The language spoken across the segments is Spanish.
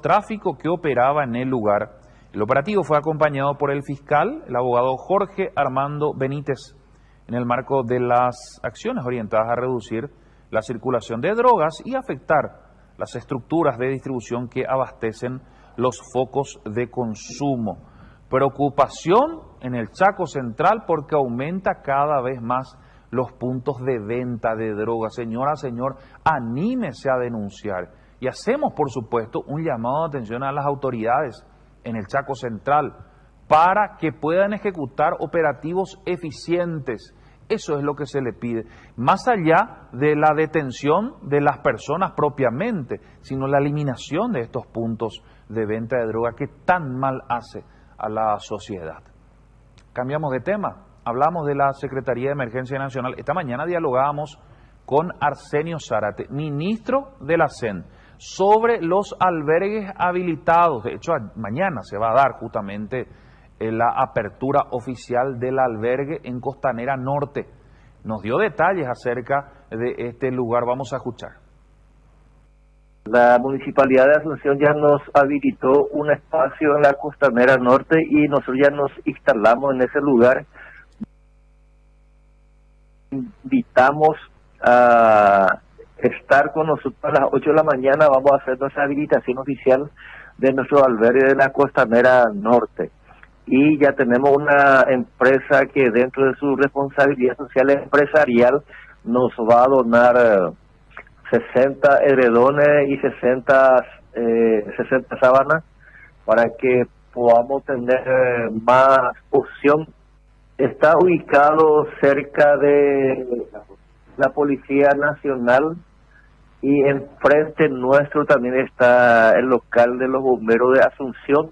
narcotráfico que operaba en el lugar. El operativo fue acompañado por el fiscal, el abogado Jorge Armando Benítez, en el marco de las acciones orientadas a reducir la circulación de drogas y afectar las estructuras de distribución que abastecen los focos de consumo. Preocupación en el Chaco Central porque aumenta cada vez más los puntos de venta de drogas. Señora, señor, anímese a denunciar. Y hacemos, por supuesto, un llamado de atención a las autoridades en el Chaco Central para que puedan ejecutar operativos eficientes. Eso es lo que se le pide. Más allá de la detención de las personas propiamente, sino la eliminación de estos puntos de venta de droga que tan mal hace a la sociedad. Cambiamos de tema. Hablamos de la Secretaría de Emergencia Nacional. Esta mañana dialogábamos con Arsenio Zárate, ministro de la SEN, sobre los albergues habilitados. De hecho, mañana se va a dar justamente la apertura oficial del albergue en Costanera Norte. Nos dio detalles acerca de este lugar. Vamos a escuchar. La Municipalidad de Asunción ya nos habilitó un espacio en la Costanera Norte y nosotros ya nos instalamos en ese lugar. Invitamos a estar con nosotros a las 8 de la mañana. Vamos a hacer nuestra habilitación oficial de nuestro albergue de la Costanera Norte. Y ya tenemos una empresa que dentro de su responsabilidad social empresarial nos va a donar 60 edredones y 60 sábanas para que podamos tener más opción. Está ubicado cerca de la Policía Nacional y enfrente nuestro también está el local de los bomberos de Asunción.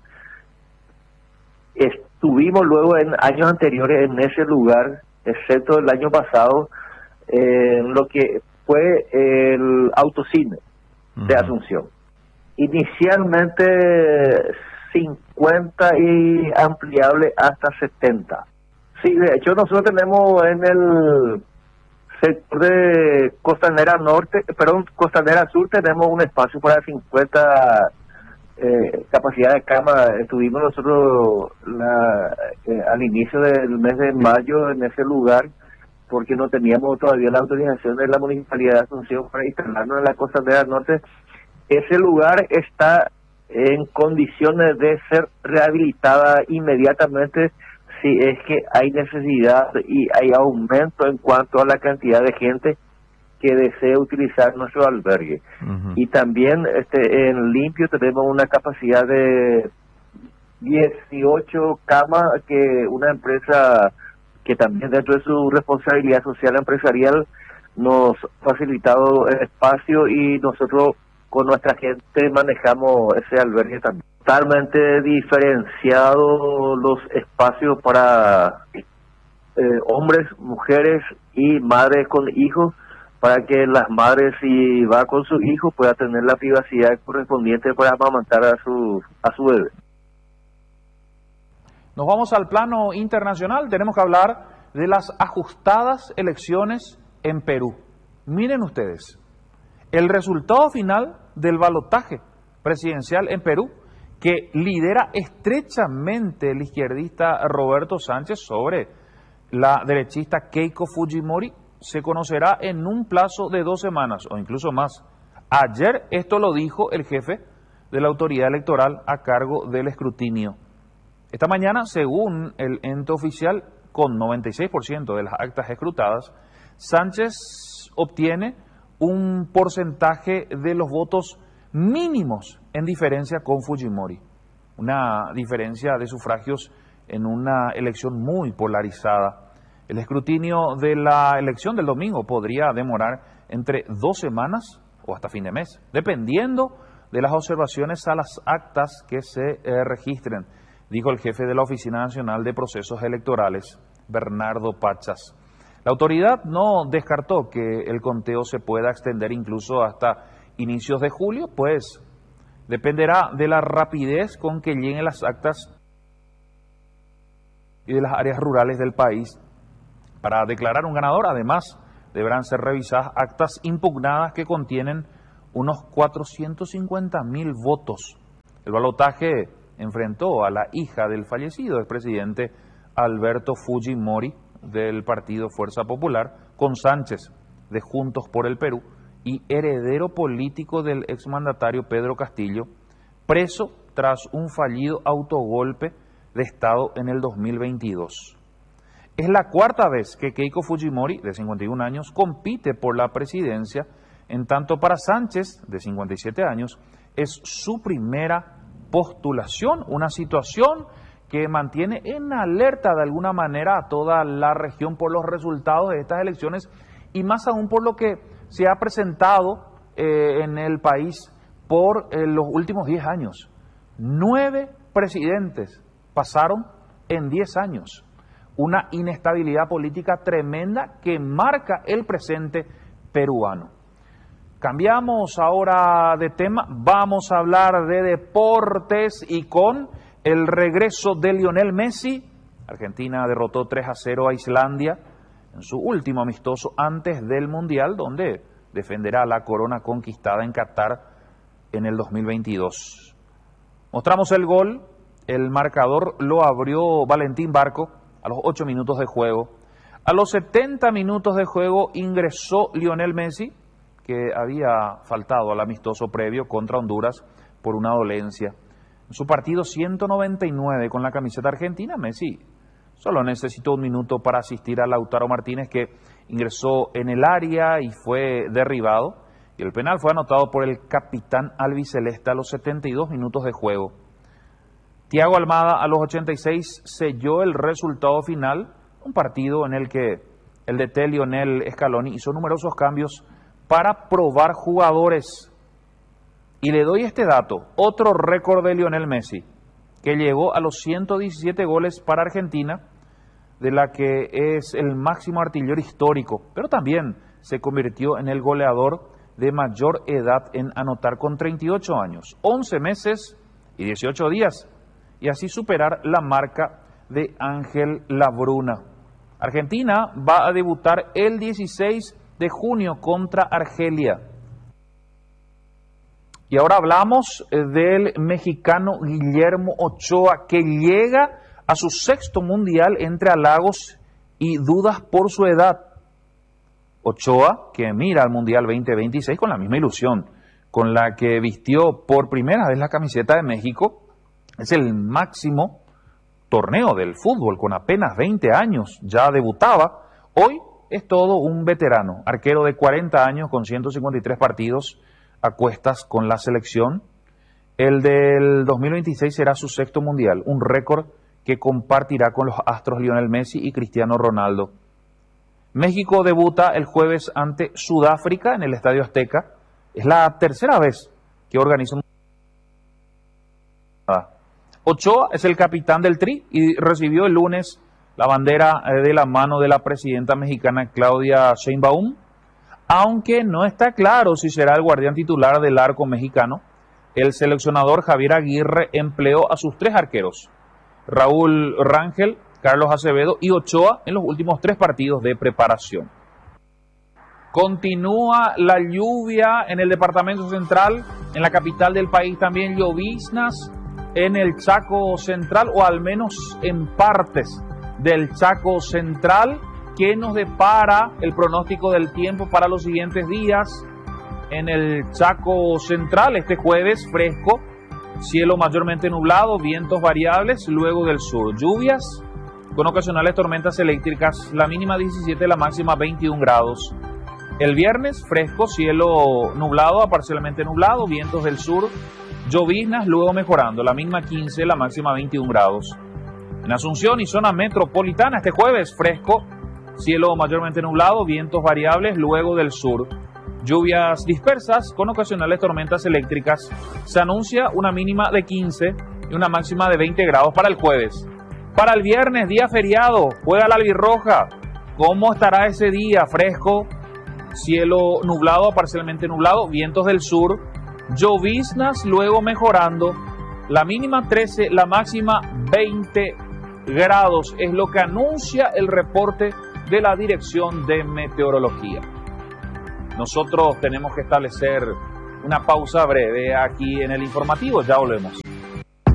Estuvimos luego en años anteriores en ese lugar, excepto el año pasado, en lo que fue el autocine de Asunción. Inicialmente 50 y ampliable hasta 70. Sí, de hecho nosotros tenemos en el sector de Costanera Norte, Costanera Sur tenemos un espacio para 50 capacidad de cama. Estuvimos nosotros al inicio del mes de mayo en ese lugar porque no teníamos todavía la autorización de la Municipalidad de Asunción para instalarnos en la Costanera Norte. Ese lugar está en condiciones de ser rehabilitada inmediatamente si es que hay necesidad y hay aumento en cuanto a la cantidad de gente que desea utilizar nuestro albergue. Y también en limpio tenemos una capacidad de 18 camas que una empresa que también dentro de su responsabilidad social empresarial nos ha facilitado el espacio y nosotros con nuestra gente manejamos ese albergue también. Totalmente diferenciado los espacios para hombres, mujeres y madres con hijos, para que las madres, si va con su hijo, pueda tener la privacidad correspondiente para amamantar a su bebé. Nos vamos al plano internacional. Tenemos que hablar de las ajustadas elecciones en Perú. Miren ustedes, el resultado final del balotaje presidencial en Perú, que lidera estrechamente el izquierdista Roberto Sánchez sobre la derechista Keiko Fujimori, se conocerá en un plazo de 2 semanas o incluso más. Ayer esto lo dijo el jefe de la autoridad electoral a cargo del escrutinio. Esta mañana, según el ente oficial, con 96% de las actas escrutadas, Sánchez obtiene un porcentaje de los votos mínimos en diferencia con Fujimori. Una diferencia de sufragios en una elección muy polarizada. El escrutinio de la elección del domingo podría demorar entre 2 semanas o hasta fin de mes, dependiendo de las observaciones a las actas que se registren, dijo el jefe de la Oficina Nacional de Procesos Electorales, Bernardo Pachas. La autoridad no descartó que el conteo se pueda extender incluso hasta inicios de julio, pues dependerá de la rapidez con que lleguen las actas y de las áreas rurales del país. Para declarar un ganador, además, deberán ser revisadas actas impugnadas que contienen unos 450.000 votos. El balotaje enfrentó a la hija del fallecido expresidente Alberto Fujimori del partido Fuerza Popular con Sánchez de Juntos por el Perú y heredero político del exmandatario Pedro Castillo, preso tras un fallido autogolpe de Estado en el 2022. Es la cuarta vez que Keiko Fujimori, de 51 años, compite por la presidencia, en tanto para Sánchez, de 57 años, es su primera postulación, una situación que mantiene en alerta de alguna manera a toda la región por los resultados de estas elecciones y más aún por lo que se ha presentado en el país por los últimos 10 años. 9 presidentes pasaron en 10 años. Una inestabilidad política tremenda que marca el presente peruano. Cambiamos ahora de tema, vamos a hablar de deportes y con el regreso de Lionel Messi. Argentina derrotó 3-0 a Islandia en su último amistoso antes del Mundial, donde defenderá la corona conquistada en Qatar en el 2022. Mostramos el gol, el marcador lo abrió Valentín Barco a los 8 minutos de juego. A los 70 minutos de juego ingresó Lionel Messi, que había faltado al amistoso previo contra Honduras por una dolencia. En su partido 199 con la camiseta argentina, Messi solo necesitó un minuto para asistir a Lautaro Martínez, que ingresó en el área y fue derribado. Y el penal fue anotado por el capitán albiceleste a los 72 minutos de juego. Thiago Almada a los 86 selló el resultado final, un partido en el que el DT Lionel Scaloni hizo numerosos cambios para probar jugadores. Y le doy este dato, otro récord de Lionel Messi, que llegó a los 117 goles para Argentina, de la que es el máximo artillero histórico, pero también se convirtió en el goleador de mayor edad en anotar con 38 años, 11 meses y 18 días, y así superar la marca de Ángel Labruna. Argentina va a debutar el 16 de junio contra Argelia. Y ahora hablamos del mexicano Guillermo Ochoa, que llega a su 6º mundial entre halagos y dudas por su edad. Ochoa, que mira al Mundial 2026 con la misma ilusión con la que vistió por primera vez la camiseta de México, es el máximo torneo del fútbol, con apenas 20 años, ya debutaba. Hoy es todo un veterano, arquero de 40 años con 153 partidos a cuestas con la selección. El del 2026 será su 6º mundial, un récord que compartirá con los astros Lionel Messi y Cristiano Ronaldo. México debuta el jueves ante Sudáfrica en el Estadio Azteca. Es la tercera vez que organiza un... Ochoa es el capitán del Tri y recibió el lunes la bandera de la mano de la presidenta mexicana Claudia Sheinbaum, aunque no está claro si será el guardián titular del arco mexicano. El seleccionador Javier Aguirre empleó a sus 3 arqueros, Raúl Rangel, Carlos Acevedo y Ochoa, en los últimos 3 partidos de preparación. Continúa la lluvia en el departamento central, en la capital del país también lloviznas en el Chaco Central, o al menos en partes del Chaco Central. ¿Qué nos depara el pronóstico del tiempo para los siguientes días? En el Chaco Central, este jueves fresco, cielo mayormente nublado, vientos variables, luego del sur, lluvias con ocasionales tormentas eléctricas, la mínima 17, la máxima 21 grados. El viernes fresco, cielo nublado a parcialmente nublado, vientos del sur, lloviznas, luego mejorando, la mínima 15, la máxima 21 grados. En Asunción y zona metropolitana, este jueves fresco, cielo mayormente nublado, vientos variables, luego del sur, lluvias dispersas con ocasionales tormentas eléctricas. Se anuncia una mínima de 15 y una máxima de 20 grados para el jueves. Para el viernes, día feriado, juega la albirroja. ¿Cómo estará ese día? Fresco, cielo nublado a parcialmente nublado, vientos del sur, lloviznas, luego mejorando, la mínima 13, la máxima 20 grados. Es lo que anuncia el reporte de la Dirección de Meteorología. Nosotros tenemos que establecer una pausa breve aquí en el informativo, ya volvemos.